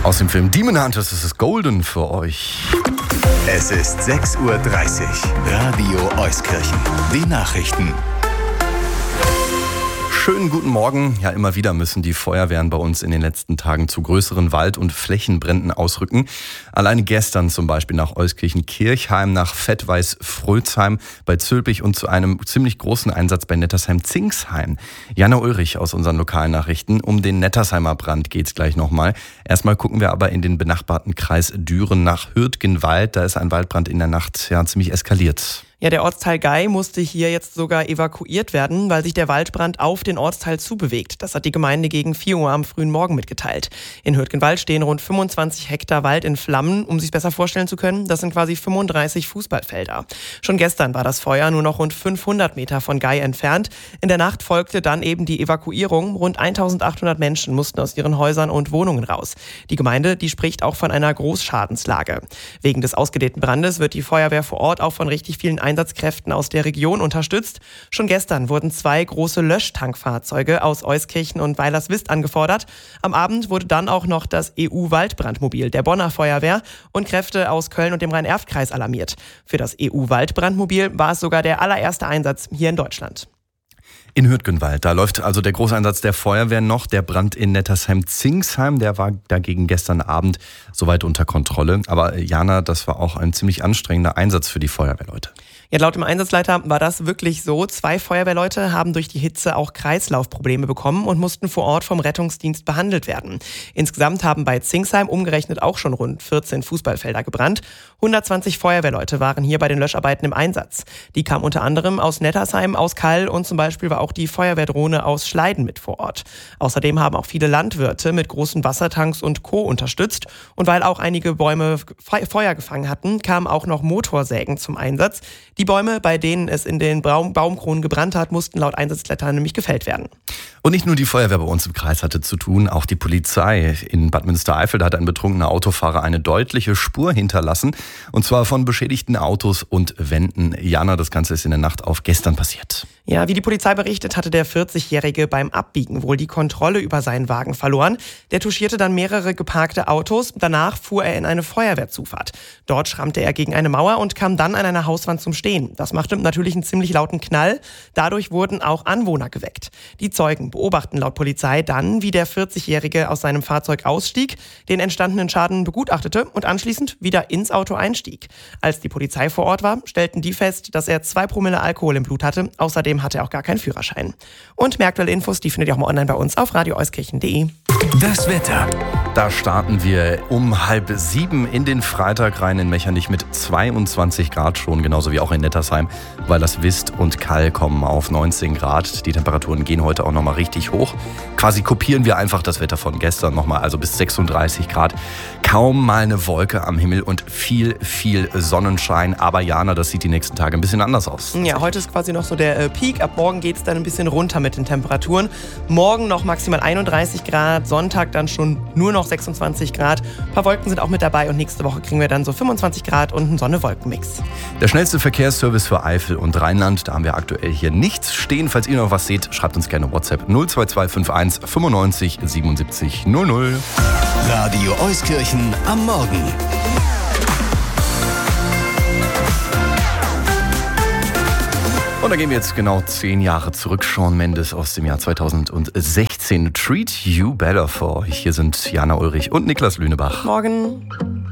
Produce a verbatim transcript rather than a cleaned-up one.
Aus dem Film Demon Hunters ist es Golden für euch. Es ist sechs Uhr dreißig. Radio Euskirchen. Die Nachrichten. Schönen guten Morgen. Ja, immer wieder müssen die Feuerwehren bei uns in den letzten Tagen zu größeren Wald- und Flächenbränden ausrücken. Alleine gestern zum Beispiel nach Euskirchen-Kirchheim, nach Fettweiß-Frölsheim bei Zülpich und zu einem ziemlich großen Einsatz bei Nettersheim-Zingsheim. Jana Ulrich aus unseren lokalen Nachrichten. Um den Nettersheimer Brand geht's gleich nochmal. Erstmal gucken wir aber in den benachbarten Kreis Düren nach Hürtgenwald. Da ist ein Waldbrand in der Nacht ja ziemlich eskaliert. Ja, der Ortsteil Gei musste hier jetzt sogar evakuiert werden, weil sich der Waldbrand auf den Ortsteil zubewegt. Das hat die Gemeinde gegen vier Uhr am frühen Morgen mitgeteilt. In Hürtgenwald stehen rund fünfundzwanzig Hektar Wald in Flammen. Um sich besser vorstellen zu können, das sind quasi fünfunddreißig Fußballfelder. Schon gestern war das Feuer nur noch rund fünfhundert Meter von Gei entfernt. In der Nacht folgte dann eben die Evakuierung. Rund eintausendachthundert Menschen mussten aus ihren Häusern und Wohnungen raus. Die Gemeinde, die spricht auch von einer Großschadenslage. Wegen des ausgedehnten Brandes wird die Feuerwehr vor Ort auch von richtig vielen Einsatzkräften aus der Region unterstützt. Schon gestern wurden zwei große Löschtankfahrzeuge aus Euskirchen und Weilerswist angefordert. Am Abend wurde dann auch noch das E U-Waldbrandmobil der Bonner Feuerwehr und Kräfte aus Köln und dem Rhein-Erft-Kreis alarmiert. Für das E U-Waldbrandmobil war es sogar der allererste Einsatz hier in Deutschland. In Hürtgenwald, da läuft also der Großeinsatz der Feuerwehr noch. Der Brand in Nettersheim-Zingsheim, der war dagegen gestern Abend soweit unter Kontrolle. Aber Jana, das war auch ein ziemlich anstrengender Einsatz für die Feuerwehrleute. Ja, laut dem Einsatzleiter war das wirklich so. Zwei Feuerwehrleute haben durch die Hitze auch Kreislaufprobleme bekommen und mussten vor Ort vom Rettungsdienst behandelt werden. Insgesamt haben bei Zingsheim umgerechnet auch schon rund vierzehn Fußballfelder gebrannt. hundertzwanzig Feuerwehrleute waren hier bei den Löscharbeiten im Einsatz. Die kamen unter anderem aus Nettersheim, aus Kall und zum Beispiel war auch die Feuerwehrdrohne aus Schleiden mit vor Ort. Außerdem haben auch viele Landwirte mit großen Wassertanks und Co. unterstützt. Und weil auch einige Bäume Feuer gefangen hatten, kamen auch noch Motorsägen zum Einsatz. Die Bäume, bei denen es in den Baum- Baumkronen gebrannt hat, mussten laut Einsatzleiter nämlich gefällt werden. Und nicht nur die Feuerwehr bei uns im Kreis hatte zu tun, auch die Polizei. In Bad Münstereifel hat ein betrunkener Autofahrer eine deutliche Spur hinterlassen. Und zwar von beschädigten Autos und Wänden. Jana, das Ganze ist in der Nacht auf gestern passiert. Ja, wie die Polizei berichtet, hatte der vierzigjährige beim Abbiegen wohl die Kontrolle über seinen Wagen verloren. Der touchierte dann mehrere geparkte Autos. Danach fuhr er in eine Feuerwehrzufahrt. Dort schrammte er gegen eine Mauer und kam dann an einer Hauswand zum Stehen. Das machte natürlich einen ziemlich lauten Knall. Dadurch wurden auch Anwohner geweckt. Die Zeugen beobachten laut Polizei dann, wie der vierzigjährige aus seinem Fahrzeug ausstieg, den entstandenen Schaden begutachtete und anschließend wieder ins Auto einstieg. Als die Polizei vor Ort war, stellten die fest, dass er zwei Promille Alkohol im Blut hatte. Außerdem hatte er auch gar keinen Führerschein. Und mehr aktuelle Infos, die findet ihr auch mal online bei uns auf radio euskirchen punkt de. Das Wetter. Da starten wir um halb sieben in den Freitag rein in Mechernich mit zweiundzwanzig Grad schon, genauso wie auch in Nettersheim, weil das Wist und Kall kommen auf neunzehn Grad. Die Temperaturen gehen heute auch nochmal richtig hoch. Quasi kopieren wir einfach das Wetter von gestern nochmal, also bis sechsunddreißig Grad. Kaum mal eine Wolke am Himmel und viel, viel Sonnenschein. Aber Jana, das sieht die nächsten Tage ein bisschen anders aus. Ja, heute ist quasi noch so der äh, Peak. Ab morgen geht es dann ein bisschen runter mit den Temperaturen. Morgen noch maximal einunddreißig Grad, Sonntag dann schon nur noch sechsundzwanzig Grad. Ein paar Wolken sind auch mit dabei und nächste Woche kriegen wir dann so fünfundzwanzig Grad und einen Sonne-Wolken-Mix. Der schnellste Verkehrsservice für Eifel und Rheinland, da haben wir aktuell hier nichts stehen. Falls ihr noch was seht, schreibt uns gerne WhatsApp null zwei zwei fünf eins fünfundneunzig siebenundsiebzig null null. Radio Euskirchen am Morgen. Und da gehen wir jetzt genau zehn Jahre zurück. Shawn Mendes aus dem Jahr zweitausendsechzehn. Treat You Better for. Hier sind Jana Ulrich und Niklas Lünebach. Morgen.